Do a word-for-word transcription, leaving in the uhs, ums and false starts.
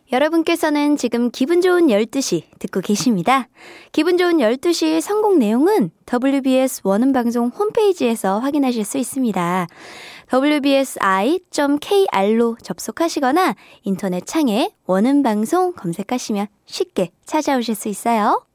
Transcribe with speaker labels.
Speaker 1: 여러분께서는 지금 기분 좋은 열두 시 듣고 계십니다. 기분 좋은 열두 시 선곡 내용은 더블유비에스 원음방송 홈페이지에서 확인하실 수 있습니다. 더블유 비 에스 아이 닷 케이알로 접속하시거나 인터넷 창에 원음방송 검색하시면 쉽게 찾아오실 수 있어요.